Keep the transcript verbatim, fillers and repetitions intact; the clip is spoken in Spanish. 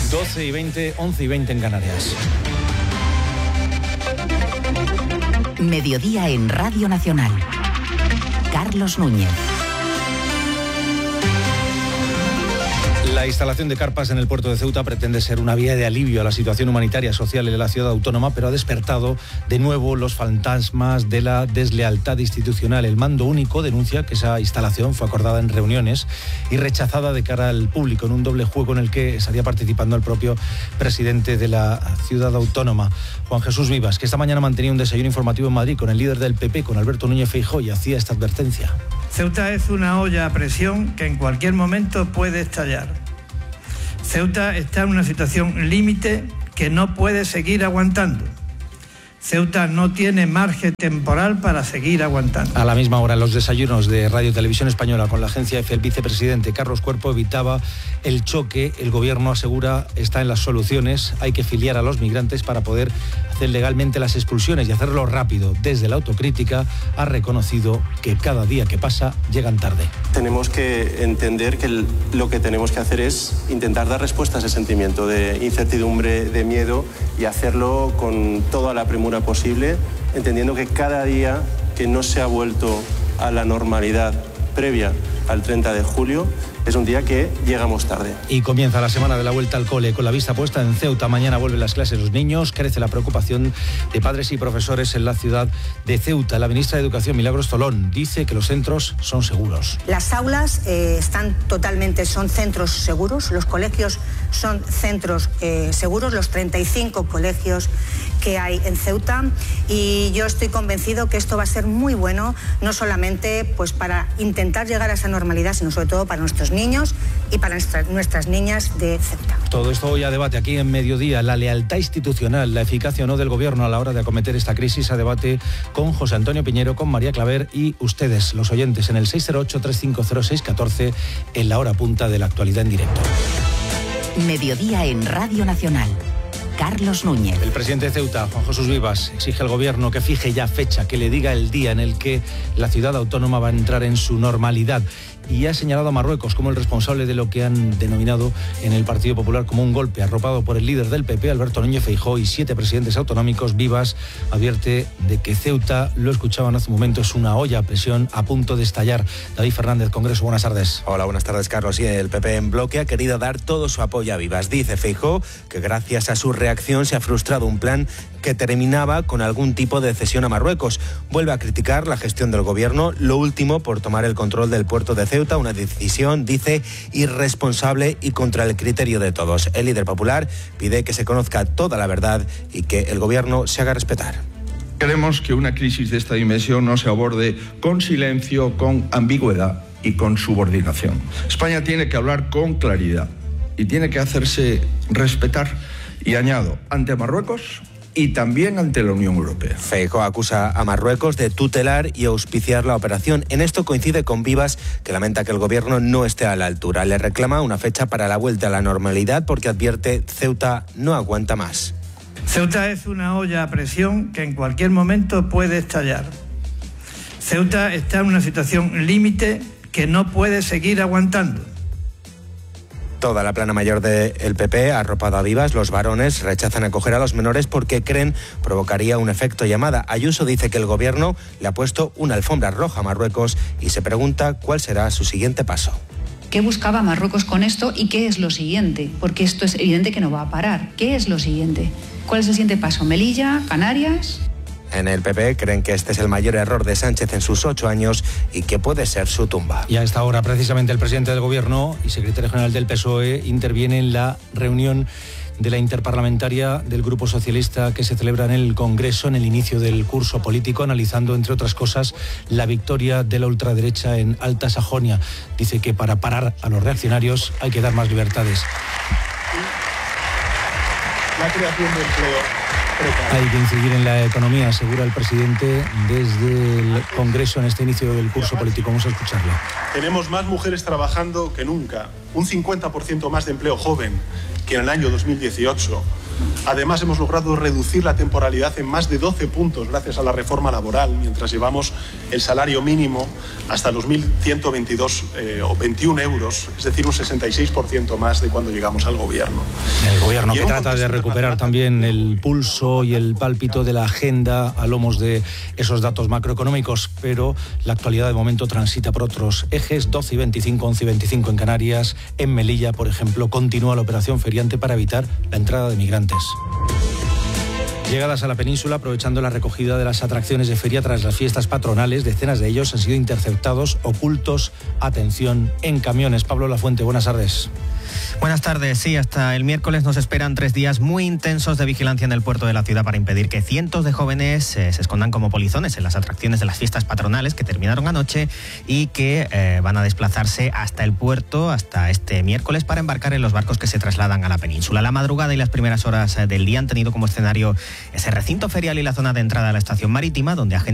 doce y veinte, once y veinte en Canarias. Mediodía en Radio Nacional. Carlos Núñez. La instalación de carpas en el puerto de Ceuta pretende ser una vía de alivio a la situación humanitaria social de la ciudad autónoma, pero ha despertado de nuevo los fantasmas de la deslealtad institucional. El Mando Único denuncia que esa instalación fue acordada en reuniones y rechazada de cara al público en un doble juego en el que estaría participando el propio presidente de la ciudad autónoma, Juan Jesús Vivas, que esta mañana mantenía un desayuno informativo en Madrid con el líder del P P, con Alberto Núñez Feijóo, y hacía esta advertencia. Ceuta es una olla a presión que en cualquier momento puede estallar. Ceuta está en una situación límite que no puede seguir aguantando. Ceuta no tiene margen temporal para seguir aguantando. A la misma hora, en los desayunos de Radio Televisión Española con la agencia EFE, el vicepresidente Carlos Cuerpo evitaba el choque. El gobierno asegura está en las soluciones. Hay que filiar a los migrantes para poder hacer legalmente las expulsiones y hacerlo rápido. Desde la autocrítica ha reconocido que cada día que pasa llegan tarde. Tenemos que entender que el, lo que tenemos que hacer es intentar dar respuesta a ese sentimiento de incertidumbre, de miedo, y hacerlo con toda la premura posible, entendiendo que cada día que no se ha vuelto a la normalidad previa al treinta de julio es un día que llegamos tarde. Y comienza la semana de la vuelta al cole con la vista puesta en Ceuta. Mañana vuelven las clases los niños. Crece la preocupación de padres y profesores en la ciudad de Ceuta. La ministra de Educación, Milagros Tolón, dice que los centros son seguros. Las aulas eh, están totalmente, son centros seguros. Los colegios son centros eh, seguros, los treinta y cinco colegios que hay en Ceuta, y yo estoy convencido que esto va a ser muy bueno, no solamente pues para intentar llegar a esa normalidad, sino sobre todo para nuestros niños y para nuestras, nuestras niñas de Ceuta. Todo esto hoy a debate aquí en Mediodía. La lealtad institucional, la eficacia o no del gobierno a la hora de acometer esta crisis, a debate con José Antonio Piñero, con María Claver y ustedes, los oyentes, en el seis cero ocho, tres cinco cero, seis uno cuatro, en la hora punta de la actualidad en directo. Mediodía en Radio Nacional. Carlos Núñez. El presidente de Ceuta, Juan Jesús Vivas, exige al gobierno que fije ya fecha, que le diga el día en el que la ciudad autónoma va a entrar en su normalidad. Y ha señalado a Marruecos como el responsable de lo que han denominado en el Partido Popular como un golpe, arropado por el líder del P P, Alberto Núñez Feijóo, y siete presidentes autonómicos. Vivas advierte de que Ceuta, lo escuchaban hace un momento, es una olla a presión a punto de estallar. David Fernández, Congreso, buenas tardes. Hola, buenas tardes, Carlos. Y el P P en bloque ha querido dar todo su apoyo a Vivas. Dice Feijóo que gracias a su reacción se ha frustrado un plan que terminaba con algún tipo de cesión a Marruecos. Vuelve a criticar la gestión del gobierno, lo último por tomar el control del puerto de Ceuta, una decisión, dice, irresponsable y contra el criterio de todos. El líder popular pide que se conozca toda la verdad y que el gobierno se haga respetar. Queremos que una crisis de esta dimensión no se aborde con silencio, con ambigüedad y con subordinación. España tiene que hablar con claridad y tiene que hacerse respetar. Y añado, ante Marruecos y también ante la Unión Europea. Feijóo acusa a Marruecos de tutelar y auspiciar la operación. En esto coincide con Vivas, que lamenta que el gobierno no esté a la altura. Le reclama una fecha para la vuelta a la normalidad porque advierte Ceuta no aguanta más. Ceuta es una olla a presión que en cualquier momento puede estallar. Ceuta está en una situación límite que no puede seguir aguantando. Toda la plana mayor del P P ha arropado a Vivas. Los varones rechazan acoger a los menores porque creen provocaría un efecto llamada. Ayuso dice que el gobierno le ha puesto una alfombra roja a Marruecos y se pregunta cuál será su siguiente paso. ¿Qué buscaba Marruecos con esto y qué es lo siguiente? Porque esto es evidente que no va a parar. ¿Qué es lo siguiente? ¿Cuál es el siguiente paso? ¿Melilla? ¿Canarias? En el P P creen que este es el mayor error de Sánchez en sus ocho años y que puede ser su tumba. Y a esta hora, precisamente, el presidente del Gobierno y secretario general del P S O E interviene en la reunión de la interparlamentaria del Grupo Socialista que se celebra en el Congreso en el inicio del curso político, analizando, entre otras cosas, la victoria de la ultraderecha en Alta Sajonia. Dice que para parar a los reaccionarios hay que dar más libertades. La creación de empleo. Hay que incidir en la economía, asegura el presidente desde el Congreso en este inicio del curso político. Vamos a escucharlo. Tenemos más mujeres trabajando que nunca. un cincuenta por ciento más de empleo joven que en el año dos mil dieciocho. Además, hemos logrado reducir la temporalidad en más de doce puntos gracias a la reforma laboral, mientras llevamos el salario mínimo hasta los mil ciento veintidós eh, o veintiún euros, es decir, un sesenta y seis por ciento más de cuando llegamos al gobierno. El gobierno que trata de recuperar también el pulso y el pálpito de la agenda a lomos de esos datos macroeconómicos, pero la actualidad de momento transita por otros ejes. Doce y veinticinco, once y veinticinco en Canarias. En Melilla, por ejemplo, continúa la operación feriante para evitar la entrada de migrantes. Llegadas a la península, aprovechando la recogida de las atracciones de feria tras las fiestas patronales, decenas de ellos han sido interceptados, ocultos, atención, en camiones. Pablo Lafuente, buenas tardes. Buenas tardes. Sí, hasta el miércoles nos esperan tres días muy intensos de vigilancia en el puerto de la ciudad para impedir que cientos de jóvenes eh, se escondan como polizones en las atracciones de las fiestas patronales que terminaron anoche y que eh, van a desplazarse hasta el puerto, hasta este miércoles, para embarcar en los barcos que se trasladan a la península. La madrugada y las primeras horas del día han tenido como escenario ese recinto ferial y la zona de entrada a la estación marítima, donde agentes